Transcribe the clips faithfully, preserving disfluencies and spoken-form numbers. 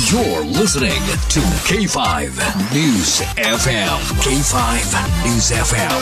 You're listening to K five News F M. K five News F M.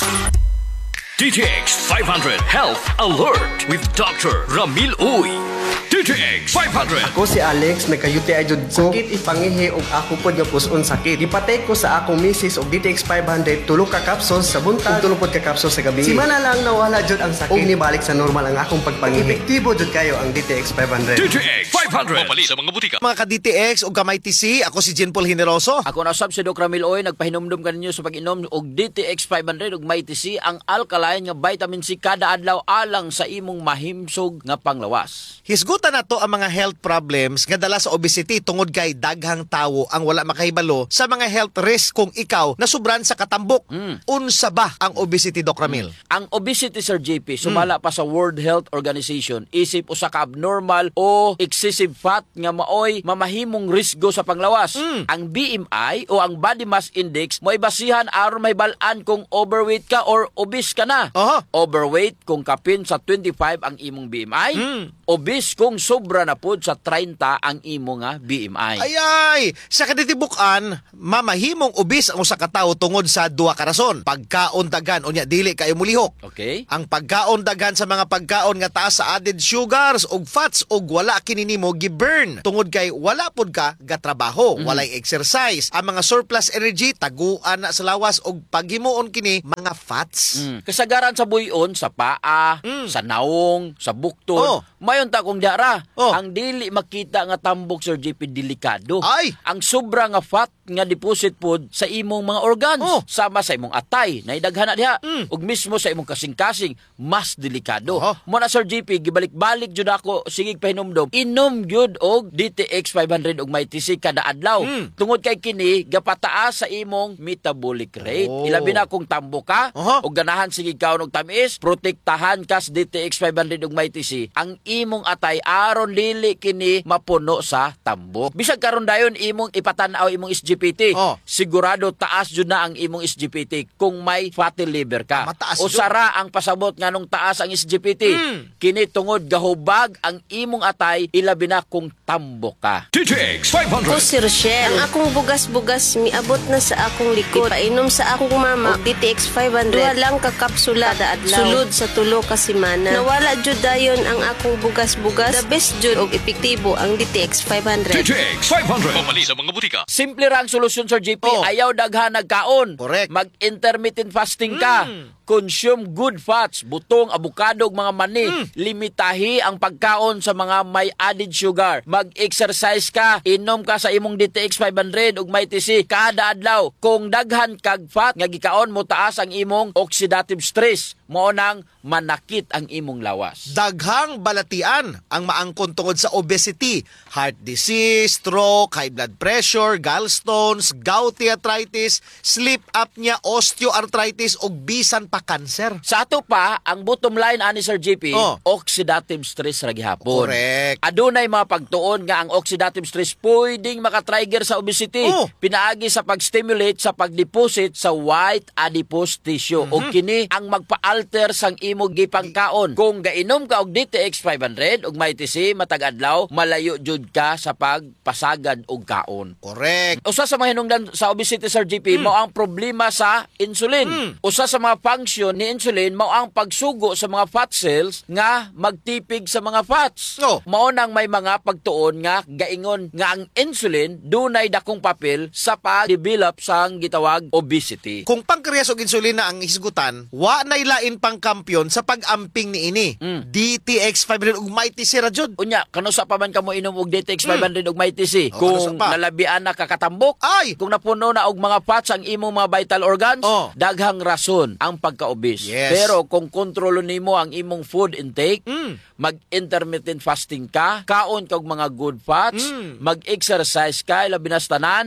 D T X five hundred Health Alert with Doctor Ramil Uy. D T X five hundred. Ako si Alex, nagkayuti ay jud ko. Sakit ipangihi og ako pod nga puson sakit. Gipatay ko sa akong misis og D T X five hundred tulo ka capsules sa buntag ug tulo pod ka capsules sa gabi. Simana lang nawala jud ang sakit ug nibalik sa normal ang akong pagpangihi. Epektibo jud kayo ang D T X five hundred. D T X five hundred. Mapali sa mga butika. Mga ka-D T X o kamay T C, ako si Jean Paul Generoso. Ako na sab si Doc Ramil Oy, nagpahinumdum kaninyo sa pag-inom og D T X five hundred ug may T C ang alkaline nga vitamin C kada adlaw alang sa imong mahimsog nga panglawas. Hisgutan na to ang mga health problems nga dala sa obesity tungod kay daghang tawo ang wala makahibalo sa mga health risk kung ikaw nasubran sa katambok. Mm. Unsa ba ang obesity, Doc Ramil? Mm. Ang obesity, Sir J P, sumala mm. pa sa World Health Organization, isip usa ka abnormal o excessive fat nga maoy mamahimong risgo sa panglawas. Mm. Ang B M I o ang Body Mass Index mo'y basihan aron may balaan kung overweight ka or obese ka na. Uh-huh. Overweight kung kapin sa twenty-five ang imong B M I. Mm. Obese kung sobra na pod sa thirty ang imo nga B M I. Ay ay, sa kaditibukan, mamahimong obese ang usa ka tawo tungod sa duha ka rason. Pagkaon dagan unya dili kayo mulihok. Okay? Ang pagkaon dagan sa mga pagkaon nga taas sa added sugars ug fats ug wala kini nimo gi-burn tungod kay wala pod ka gatrabaho, mm-hmm. walay exercise. Ang mga surplus energy taguan na sa lawas ug paghimuon kini mga fats. Mm. Kasagaran sa buyon, sa paa, mm. sa naong, sa bukton. Oh. Mayon ta kung diara. Oh. Ang dili makita nga tambok, Sir J P, delikado. Ay! Ang sobra nga fat nga deposit pod sa imong mga organs, Oh. sama sa imong atay, naidaghan na diha, Mm. ug mismo sa imong kasing-kasing, mas delikado. Oh. Mo na, Sir J P, gibalik-balik jud ako sigig pahinumdom. Inom gyud og D T X five hundred ug may T C kada adlaw. Mm. Tungod kay kini gapataas sa imong metabolic rate. Oh. Ilabi na kung tambok ka, Uh-huh. ug ganahan sige kaon og tamis, protektahan ka sa D T X five hundred ug may T C. Ang imong atay aron dili kini mapuno sa tambok. Bisag karon dayon imong ipatan-aw imong S G P T. Oh. Sigurado taas jud na ang imong S G P T kung may fatty liver ka. Mataas O jud. sara ang pasabot nganong taas ang S G P T. Mm. Kini tungod gahubag ang imong atay ilabi na kung tambok ka. D T X five hundred. Ako si Rochelle. Ang akong bugas-bugas miabot na sa akong likod. Painom sa akong mama og D T X five hundred. Duha lang ka kapsula kada adlaw. Sulod sa tulo ka semana. Nawala jud dayon ang akong bugas-bugas. The best jud og epektibo ang D T X five hundred. D T X five hundred. Mapali sa mga butika. Simple ra ang solusyon, Sir J P. Oh. Ayaw daghan nagkaon. Correct. Mag-intermittent fasting ka. Mm. Consume good fats, butong, abukado, ug mga mani. Mm. Limitahi ang pagkaon sa mga may added sugar. Mag-exercise ka. Inom ka sa imong D T X five hundred ug may T C kada adlaw. Kung daghan kag fat nga gikaon mo, taas ang imong oxidative stress. Mao nang manakit ang imong lawas. Daghang balatian ang maangkon tungod sa obesity, heart disease, stroke, high blood pressure, gallstones, gouty arthritis, sleep apnea, osteoarthritis ug bisan pa cancer. Sa ato pa, ang bottom line ani Sir J P, Oh. oxidative stress ra gihapon. Correct. Adunay mga pagtuon nga ang oxidative stress pwedeng makatrigger sa obesity. Oh. Pinaagi sa pag-stimulate sa pag-deposit sa white adipose tissue. Mhm. O kini ang magpa-alter sang imong gipangkaon. Kung gainom ka og D T X five hundred ug may T C matag adlaw, malayo jud ka sa pagpasagad og kaon. Correct. Usa sa mga hinungdan sa obesity, Sir J P, Mm. mao ang problema sa insulin. Mm. Usa sa mga function ni insulin mao ang pagsugo sa mga fat cells nga magtipig sa mga fats. Oh. Mao nang may mga pagtuon nga gaingon nga ang insulin dunay dakong papel sa pag-develop sang gitawag obesity. Kung pankreas ug insulina ang hisgutan, wa nay lain pang kampyon sa pag-amping ni ini. Mm. D T X five hundred ug may T C ra jud. Unya, kanusa pa man kamo inom og D T X five hundred ug may T C? Oh, kanusa Kung pa? nalabian na kakatambok, Ay! kung napuno na og mga fats ang imong mga vital organs, Oh. daghang rason ang pagka-obese. Yes. Pero kung kontrolo nimo ang imong food intake, Mm. mag-intermittent fasting ka, kaon ka og mga good fats, Mm. mag-exercise ka, labi na sa tanan,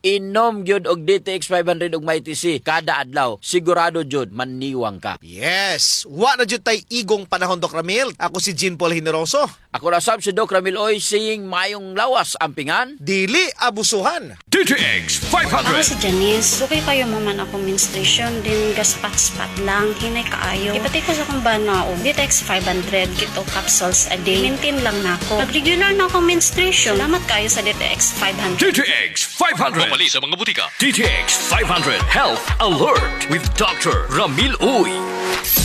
inom gyud og D T X five hundred ug Mighty C kada adlaw, sigurado jud maniwang ka. Yes, wa na jud tay igong panahon, Doc Ramil. Ako si Jean Paul Generoso. Ako na sab si Doc Ramil Oy, saying mayong lawas ampingan. Dili abusuhan. D T X five Ako hundred. si Janice. Okay kayo maman ako menstruation, din gaspat-spat lang, hinay kaayo. Ipati ko sa kong bana o D T X five hundred, kito capsules a day. Maintain lang na ako. Pag regular na ako menstruation, salamat kayo sa D T X five hundred. D T X five hundred. Mamali sa mga butika. D T X five hundred Health Alert with Doctor Ramil Uy.